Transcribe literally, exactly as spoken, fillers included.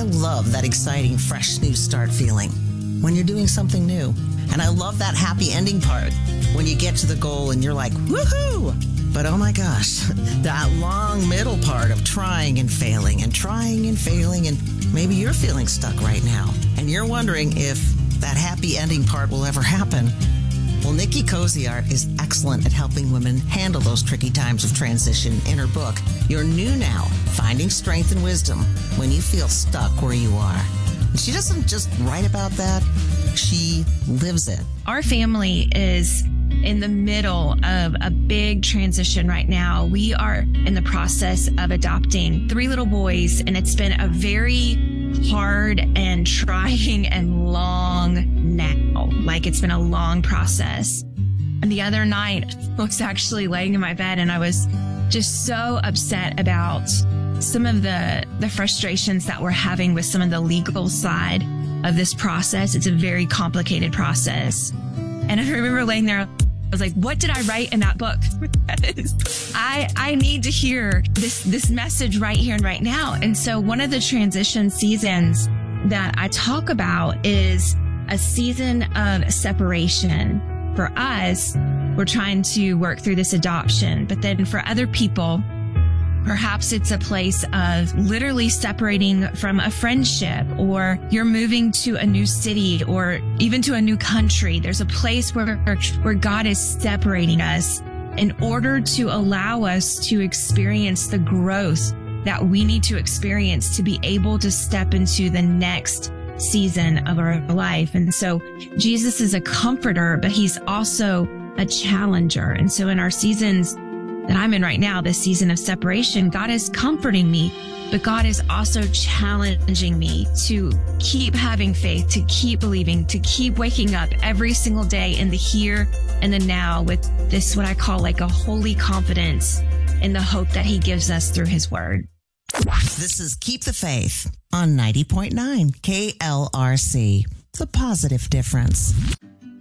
love that exciting, fresh, new start feeling when you're doing something new. And I love that happy ending part when you get to the goal and you're like, woohoo! But oh my gosh, that long middle part of trying and failing and trying and failing, and maybe you're feeling stuck right now and you're wondering if that happy ending part will ever happen. Well, Nikki Koziart is excellent at helping women handle those tricky times of transition in her book, You're New Now, Finding Strength and Wisdom When You Feel Stuck Where You Are. And she doesn't just write about that, she lives it. Our family is in the middle of a big transition right now. We are in the process of adopting three little boys, and it's been a very hard and trying and long now. Like, it's been a long process. And the other night, I was actually laying in my bed and I was just so upset about some of the, the frustrations that we're having with some of the legal side of this process. It's a very complicated process. And I remember laying there, I was like, what did I write in that book? I I need to hear this, this message right here and right now. And so one of the transition seasons that I talk about is a season of separation. For us, we're trying to work through this adoption, but then for other people, perhaps it's a place of literally separating from a friendship, or you're moving to a new city or even to a new country. There's a place where, where God is separating us in order to allow us to experience the growth that we need to experience to be able to step into the next season of our life. And so Jesus is a comforter, but he's also a challenger. And so in our seasons that I'm in right now, this season of separation, God is comforting me, but God is also challenging me to keep having faith, to keep believing, to keep waking up every single day in the here and the now with this, what I call like a holy confidence in the hope that he gives us through his word. This is Keep the Faith on ninety point nine K L R C, The Positive Difference.